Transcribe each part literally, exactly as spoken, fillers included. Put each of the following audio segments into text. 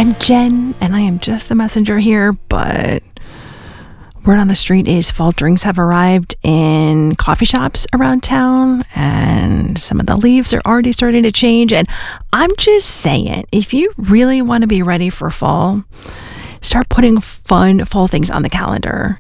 I'm Jen, and I am just the messenger here, but word on the street is fall drinks have arrived in coffee shops around town, and some of the leaves are already starting to change. And I'm just saying, if you really want to be ready for fall, start putting fun fall things on the calendar.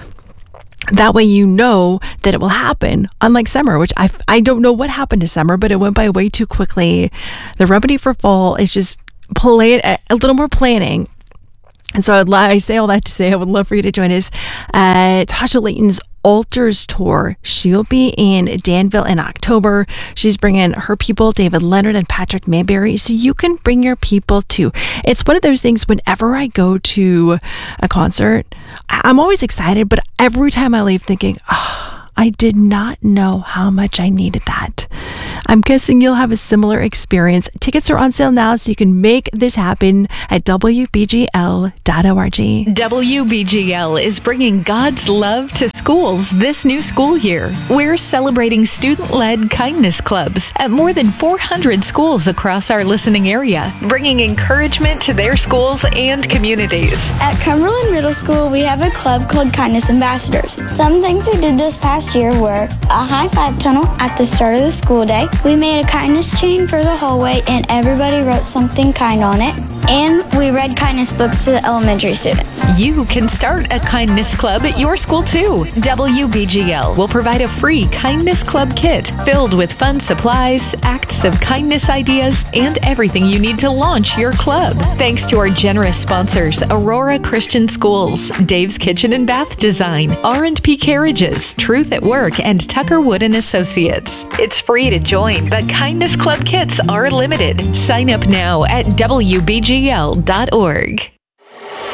That way you know that it will happen, unlike summer, which I, I don't know what happened to summer, but it went by way too quickly. The remedy for fall is just plan a little more planning. And so I'd, I say all that to say I would love for you to join us at Tasha Layton's Altars Tour. She'll be in Danville in October. She's bringing her people, David Leonard and Patrick Mayberry, so you can bring your people too. It's one of those things, whenever I go to a concert, I'm always excited, but every time I leave thinking, oh, I did not know how much I needed that. I'm guessing you'll have a similar experience. Tickets are on sale now, so you can make this happen at W B G L dot org. W B G L is bringing God's love to schools this new school year. We're celebrating student-led kindness clubs at more than four hundred schools across our listening area, bringing encouragement to their schools and communities. At Cumberland Middle School, we have a club called Kindness Ambassadors. Some things we did this past year were a high five tunnel at the start of the school day. We made a kindness chain for the hallway, and everybody wrote something kind on it. And we read kindness books to the elementary students. You can start a kindness club at your school too. W B G L will provide a free kindness club kit filled with fun supplies, acts of kindness ideas, and everything you need to launch your club. Thanks to our generous sponsors, Aurora Christian Schools, Dave's Kitchen and Bath Design, R and P Carriages, Truth at Work, and Tucker Wood and Associates. It's free to join, but kindness club kits are limited. Sign up now at W B G L dot org.